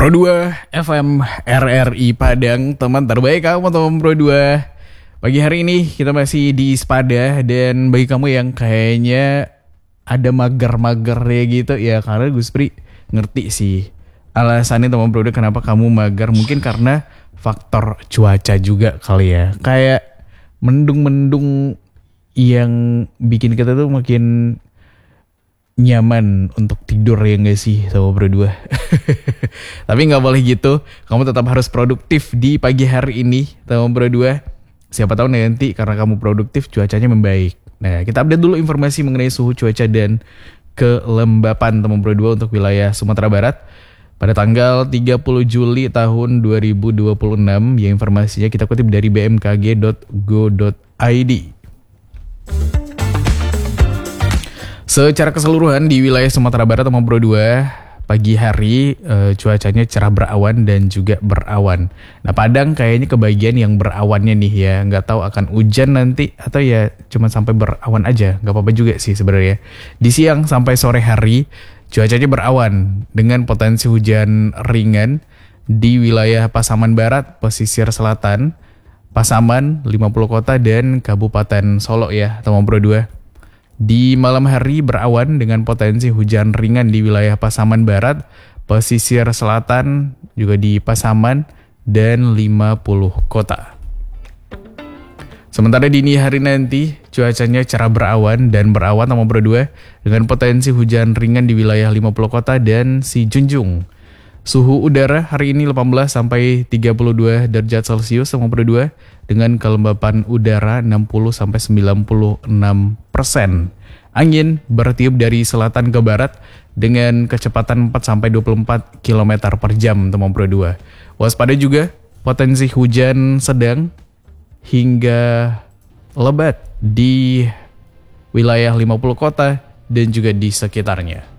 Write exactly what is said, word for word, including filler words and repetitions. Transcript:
Pro dua F M R R I Padang, teman terbaik kamu teman Pro dua. Pagi hari ini kita masih di Spada, dan bagi kamu yang kayaknya ada mager-mager ya gitu ya, karena Gus Pri ngerti sih alasannya teman Pro dua kenapa kamu mager. Mungkin karena faktor cuaca juga kali ya, kayak mendung-mendung yang bikin kita tuh makin nyaman untuk tidur, ya gak sih sama berdua. Tapi gak boleh gitu, kamu tetap harus produktif di pagi hari ini sama berdua. Siapa tahu nanti karena kamu produktif cuacanya membaik. Nah, kita update dulu informasi mengenai suhu cuaca dan kelembapan teman berdua untuk wilayah Sumatera Barat pada tanggal tiga puluh Juli tahun dua ribu dua puluh enam. Ya, informasinya kita kutip dari b m k g dot go dot i d. Secara keseluruhan di wilayah Sumatera Barat sama Pro dua, pagi hari e, cuacanya cerah berawan dan juga berawan. Nah, Padang kayaknya kebagian yang berawannya nih ya, nggak tahu akan hujan nanti atau ya cuma sampai berawan aja, nggak apa-apa juga sih sebenarnya. Di siang sampai sore hari cuacanya berawan dengan potensi hujan ringan di wilayah Pasaman Barat, pesisir selatan, Pasaman, lima puluh kota dan Kabupaten Solo ya, teman Pro dua. Di malam hari berawan dengan potensi hujan ringan di wilayah Pasaman Barat, pesisir selatan, juga di Pasaman, dan lima puluh kota. Sementara dini hari nanti, cuacanya cerah berawan dan berawan sama berdua dengan potensi hujan ringan di wilayah lima puluh kota dan Si Junjung. Suhu udara hari ini delapan belas sampai tiga puluh dua derajat Celcius sama berdua dengan kelembapan udara enam puluh sampai sembilan puluh enam persen. Angin bertiup dari selatan ke barat dengan kecepatan empat sampai dua puluh empat kilometer per jam teman Pro dua. Waspada juga potensi hujan sedang hingga lebat di wilayah lima puluh kota dan juga di sekitarnya.